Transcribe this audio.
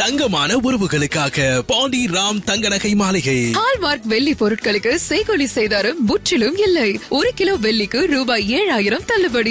தங்கமான உறவுகளுக்காக பாண்டி ராம் தங்க நகை மாளிகை. ஹால்மார்க் வெள்ளி பொருட்களுக்கு செய்கூலி சேதாரம் முற்றிலும் இல்லை. 1 கிலோ வெள்ளிக்கு ரூபாய் 7,000 தள்ளுபடி.